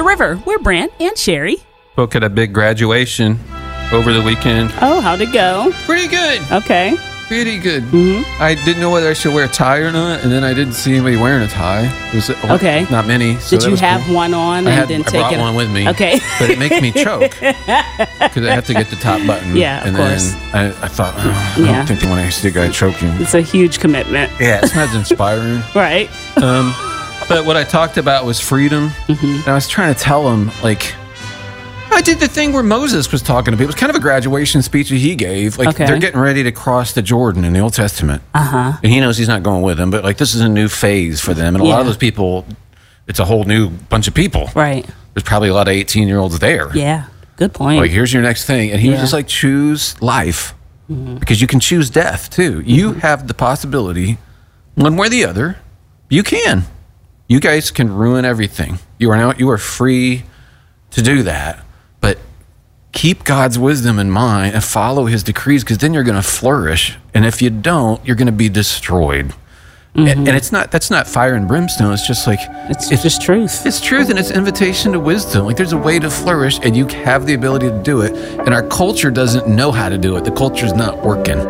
The River. We're Brant and Sherry. Spoke at a big graduation over the weekend. Oh, how'd it go? Pretty good. Okay. Pretty good. Mm-hmm. I didn't know whether I should wear a tie or not, and then I didn't see anybody wearing a tie. It was okay. Not many. So did you have cool. one on and then take it? I brought one with me. Okay. But it makes me choke because I have to get the top button. Yeah, of course. Then I thought, I don't think when I see a guy choking. It's a huge commitment. Yeah, it's not inspiring. Right. But what I talked about was freedom. Mm-hmm. And I was trying to tell him, like, I did the thing where Moses was talking to people. It was kind of a graduation speech that he gave. Like, they're getting ready to cross the Jordan in the Old Testament. Uh-huh. And he knows he's not going with them, but, like, this is a new phase for them. And a lot of those people, it's a whole new bunch of people. Right. There's probably a lot of 18-year-olds there. Yeah. Good point. Like, here's your next thing. And he was just like, choose life. Mm-hmm. Because you can choose death, too. Mm-hmm. You have the possibility, one way or the other, you can. You guys can ruin everything. You are free to do that. But keep God's wisdom in mind and follow his decrees, because then you're going to flourish. And if you don't, you're going to be destroyed. Mm-hmm. And that's not fire and brimstone. It's just like it's just truth. It's truth, and it's invitation to wisdom. Like, there's a way to flourish, and you have the ability to do it. And our culture doesn't know how to do it. The culture's not working.